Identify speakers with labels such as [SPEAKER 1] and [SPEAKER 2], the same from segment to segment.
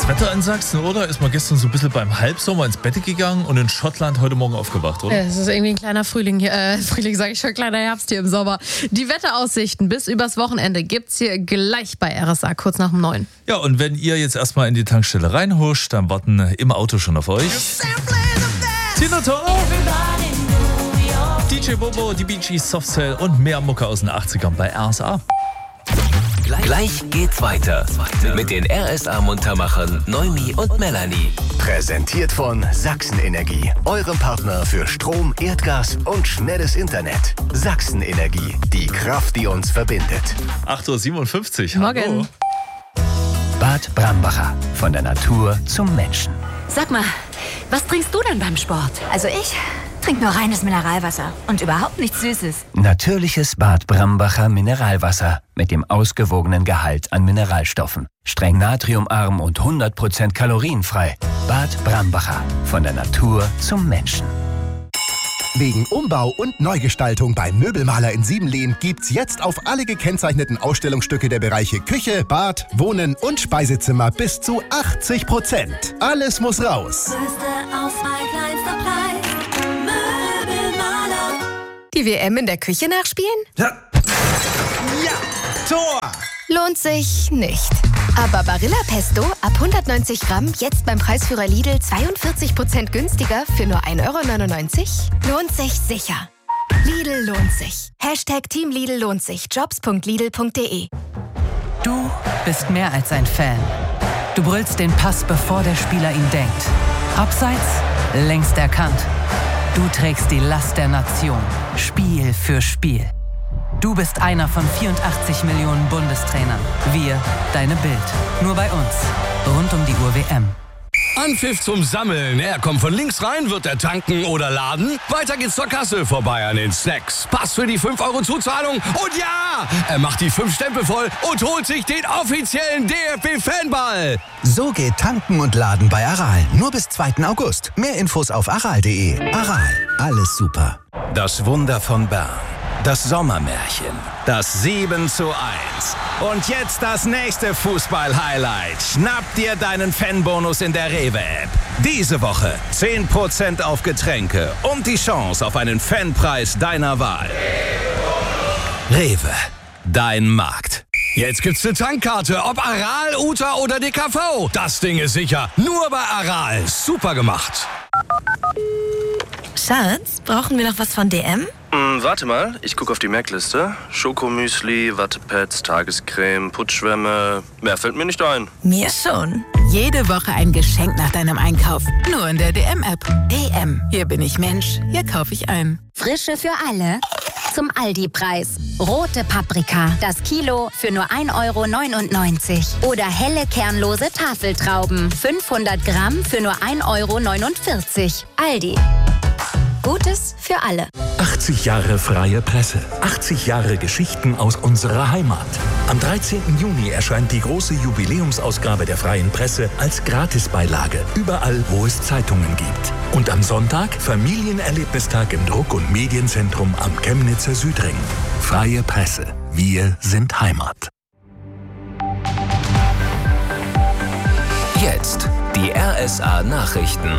[SPEAKER 1] das Wetter in Sachsen, oder? Ist man gestern so ein bisschen beim Halbsommer ins Bett gegangen und in Schottland heute Morgen aufgewacht, oder?
[SPEAKER 2] Ja, es ist irgendwie ein kleiner Frühling hier, Frühling sage ich schon, kleiner Herbst hier im Sommer. Die Wetteraussichten bis übers Wochenende gibt's hier gleich bei RSA, kurz nach 9.
[SPEAKER 1] Ja, und wenn ihr jetzt erstmal in die Tankstelle reinhuscht, dann warten im Auto schon auf euch Tina Turner, DJ Bobo, die Bee Gees, Soft Cell und mehr Mucke aus den 80ern bei RSA.
[SPEAKER 3] Gleich geht's weiter mit den RSA-Muntermachern Noemi und Melanie.
[SPEAKER 4] Präsentiert von Sachsen Energie, eurem Partner für Strom, Erdgas und schnelles Internet. Sachsen Energie, die Kraft, die uns verbindet.
[SPEAKER 1] 8.57 Uhr,
[SPEAKER 2] Morgen.
[SPEAKER 1] hallo.
[SPEAKER 4] Bad Brambacher, von der Natur zum Menschen.
[SPEAKER 5] Sag mal, was trinkst du denn beim Sport?
[SPEAKER 6] Also ich trinke nur reines Mineralwasser und überhaupt nichts Süßes.
[SPEAKER 4] Natürliches Bad Brambacher Mineralwasser mit dem ausgewogenen Gehalt an Mineralstoffen. Streng natriumarm und 100% kalorienfrei. Bad Brambacher, von der Natur zum Menschen.
[SPEAKER 7] Wegen Umbau und Neugestaltung beim Möbelmaler in Siebenlehn gibt's jetzt auf alle gekennzeichneten Ausstellungsstücke der Bereiche Küche, Bad, Wohnen und Speisezimmer bis zu 80%. Alles muss raus.
[SPEAKER 8] Die WM in der Küche nachspielen?
[SPEAKER 7] Ja, Tor!
[SPEAKER 8] Lohnt sich nicht. Aber Barilla Pesto ab 190 Gramm jetzt beim Preisführer Lidl 42% günstiger für nur 1,99 €? Lohnt sich sicher. Lidl lohnt sich. #Team Lidl lohnt sich. Jobs.lidl.de.
[SPEAKER 9] Du bist mehr als ein Fan. Du brüllst den Pass, bevor der Spieler ihn denkt. Abseits, längst erkannt. Du trägst die Last der Nation. Spiel für Spiel. Du bist einer von 84 Millionen Bundestrainern. Wir, deine Bild. Nur bei uns. Rund um die Uhr WM.
[SPEAKER 10] Anpfiff zum Sammeln. Er kommt von links rein, wird er tanken oder laden. Weiter geht's zur Kasse, vorbei an den Snacks. Pass für die 5 € Zuzahlung. Und ja, er macht die 5 Stempel voll und holt sich den offiziellen DFB-Fanball.
[SPEAKER 7] So geht Tanken und Laden bei Aral. Nur bis 2. August. Mehr Infos auf aral.de. Aral, alles super.
[SPEAKER 3] Das Wunder von Bern. Das Sommermärchen. Das 7:1. Und jetzt das nächste Fußball-Highlight. Schnapp dir deinen Fanbonus in der Rewe-App. Diese Woche 10% auf Getränke und die Chance auf einen Fanpreis deiner Wahl. Rewe, dein Markt.
[SPEAKER 10] Jetzt gibt's eine Tankkarte, ob Aral, Uta oder DKV. Das Ding ist sicher. Nur bei Aral. Super gemacht.
[SPEAKER 6] Schatz, brauchen wir noch was von DM?
[SPEAKER 11] Warte mal, ich gucke auf die Merkliste. Schokomüsli, Wattepads, Tagescreme, Putzschwämme. Mehr fällt mir nicht ein.
[SPEAKER 6] Mir schon.
[SPEAKER 5] Jede Woche ein Geschenk nach deinem Einkauf. Nur in der DM-App. DM. Hier bin ich Mensch. Hier kaufe ich ein.
[SPEAKER 12] Frische für alle. Zum Aldi-Preis. Rote Paprika, das Kilo für nur 1,99 €. Oder helle kernlose Tafeltrauben, 500 Gramm für nur 1,49 €. Aldi. Gutes für alle.
[SPEAKER 13] 80 Jahre freie Presse. 80 Jahre Geschichten aus unserer Heimat. Am 13. Juni erscheint die große Jubiläumsausgabe der Freien Presse als Gratisbeilage. Überall, wo es Zeitungen gibt. Und am Sonntag Familienerlebnistag im Druck- und Medienzentrum am Chemnitzer Südring. Freie Presse. Wir sind Heimat.
[SPEAKER 3] Jetzt die RSA-Nachrichten.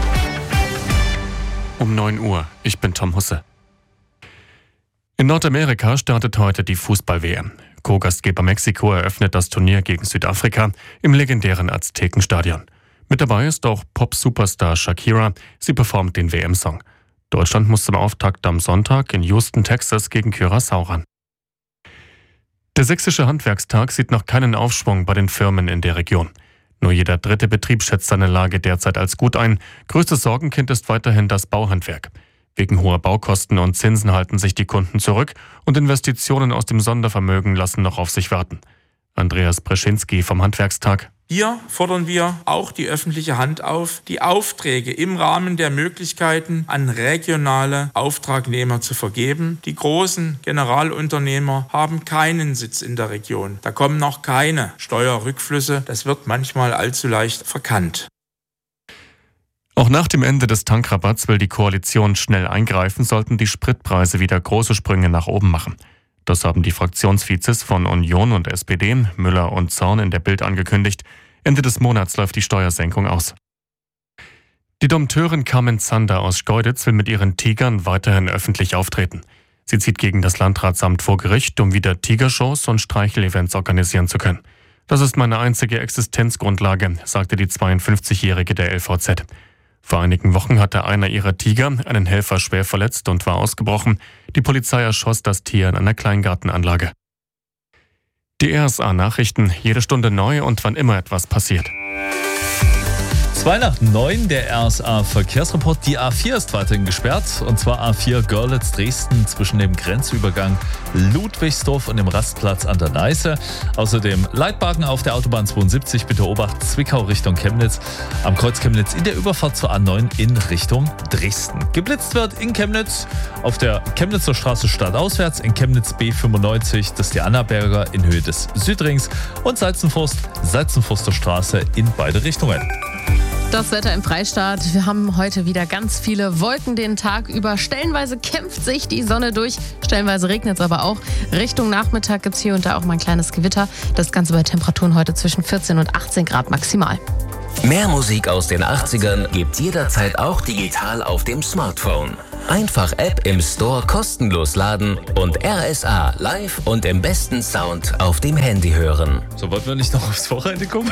[SPEAKER 14] Um 9 Uhr. Ich bin Tom Husse. In Nordamerika startet heute die Fußball-WM. Co-Gastgeber Mexiko eröffnet das Turnier gegen Südafrika im legendären Aztekenstadion. Mit dabei ist auch Pop-Superstar Shakira. Sie performt den WM-Song. Deutschland muss zum Auftakt am Sonntag in Houston, Texas gegen Curaçao ran. Der Sächsische Handwerkstag sieht noch keinen Aufschwung bei den Firmen in der Region. Nur jeder dritte Betrieb schätzt seine Lage derzeit als gut ein. Größtes Sorgenkind ist weiterhin das Bauhandwerk. Wegen hoher Baukosten und Zinsen halten sich die Kunden zurück und Investitionen aus dem Sondervermögen lassen noch auf sich warten. Andreas Breschinski vom Handwerkstag.
[SPEAKER 15] Hier fordern wir auch die öffentliche Hand auf, die Aufträge im Rahmen der Möglichkeiten an regionale Auftragnehmer zu vergeben. Die großen Generalunternehmer haben keinen Sitz in der Region. Da kommen noch keine Steuerrückflüsse. Das wird manchmal allzu leicht verkannt.
[SPEAKER 14] Auch nach dem Ende des Tankrabatts will die Koalition schnell eingreifen, sollten die Spritpreise wieder große Sprünge nach oben machen. Das haben die Fraktionsvizes von Union und SPD, Müller und Zorn, in der Bild angekündigt. Ende des Monats läuft die Steuersenkung aus. Die Dompteurin Carmen Zander aus Schkeuditz will mit ihren Tigern weiterhin öffentlich auftreten. Sie zieht gegen das Landratsamt vor Gericht, um wieder Tigershows und Streichelevents organisieren zu können. Das ist meine einzige Existenzgrundlage, sagte die 52-Jährige der LVZ. Vor einigen Wochen hatte einer ihrer Tiger einen Helfer schwer verletzt und war ausgebrochen. Die Polizei erschoss das Tier in einer Kleingartenanlage. Die RSA-Nachrichten, jede Stunde neu und wann immer etwas passiert.
[SPEAKER 1] 8:09, der RSA-Verkehrsreport. Die A4 ist weiterhin gesperrt, und zwar A4 Görlitz-Dresden zwischen dem Grenzübergang Ludwigsdorf und dem Rastplatz an der Neiße. Außerdem Leitwagen auf der Autobahn 72, bitte Obacht, Zwickau Richtung Chemnitz. Am Kreuz Chemnitz in der Überfahrt zur A9 in Richtung Dresden. Geblitzt wird in Chemnitz auf der Chemnitzer Straße stadtauswärts, in Chemnitz B95, das ist die Annaberger in Höhe des Südrings, und Salzenforster Straße in beide Richtungen.
[SPEAKER 2] Das Wetter im Freistaat. Wir haben heute wieder ganz viele Wolken den Tag über. Stellenweise kämpft sich die Sonne durch, stellenweise regnet es aber auch. Richtung Nachmittag gibt es hier und da auch mal ein kleines Gewitter. Das Ganze bei Temperaturen heute zwischen 14 und 18 Grad maximal.
[SPEAKER 3] Mehr Musik aus den 80ern gibt's jederzeit auch digital auf dem Smartphone. Einfach App im Store kostenlos laden und RSA live und im besten Sound auf dem Handy hören.
[SPEAKER 1] So, wollten wir nicht noch aufs Wochenende gucken?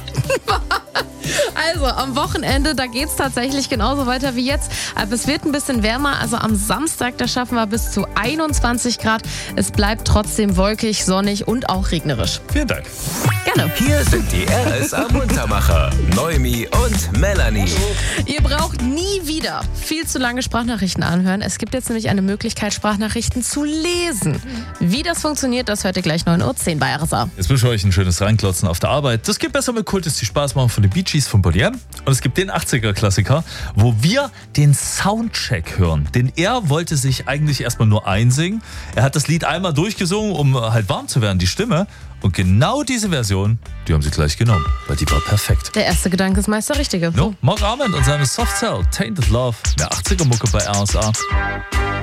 [SPEAKER 2] Also am Wochenende, da geht es tatsächlich genauso weiter wie jetzt. Aber es wird ein bisschen wärmer. Also am Samstag, da schaffen wir bis zu 21 Grad. Es bleibt trotzdem wolkig, sonnig und auch regnerisch.
[SPEAKER 1] Vielen Dank.
[SPEAKER 2] Gerne.
[SPEAKER 3] Hier sind die RSA-Muntermacher, Noemi und Melanie.
[SPEAKER 2] Ihr braucht nie wieder viel zu lange Sprachnachrichten anhören. Es gibt jetzt nämlich eine Möglichkeit, Sprachnachrichten zu lesen. Wie das funktioniert, das hört ihr gleich 9:10 Uhr bei RSA.
[SPEAKER 1] Jetzt wünsche ich euch ein schönes Reinklotzen auf der Arbeit. Das geht besser mit Kultis, die Spaß machen, von den Bee Gees von Bonnie M. Und es gibt den 80er-Klassiker, wo wir den Soundcheck hören. Denn er wollte sich eigentlich erstmal nur einsingen. Er hat das Lied einmal durchgesungen, um halt warm zu werden, die Stimme. Und genau diese Version, die haben sie gleich genommen, weil die war perfekt.
[SPEAKER 2] Der erste Gedanke ist meist der richtige.
[SPEAKER 1] No, Mark Arment und seine Soft Cell, Tainted Love, der 80er-Mucke bei RSA.